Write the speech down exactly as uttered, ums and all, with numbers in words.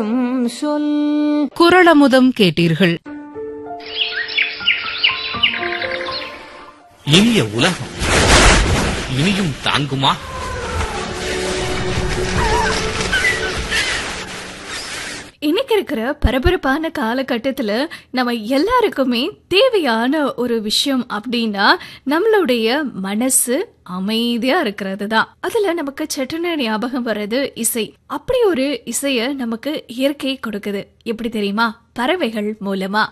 சொல். குறளமுதம் கேட்டீர்கள். இனிய உலகம் இனியும் தாங்குமா? இன்னைக்கு இருக்கிற பரபரப்பான காலகட்டத்துல நம்ம எல்லாருக்குமே தேவையான ஒரு விஷயம் அப்படின்னா நம்மளுடைய மனசு அமைதியா இருக்கிறது தான். அதுல நமக்கு சட்டுன ஞாபகம் வர்றது இசை. அப்படி ஒரு இசைய நமக்கு இயற்கை கொடுக்குது. எப்படி தெரியுமா? பறவைகள் மூலமா.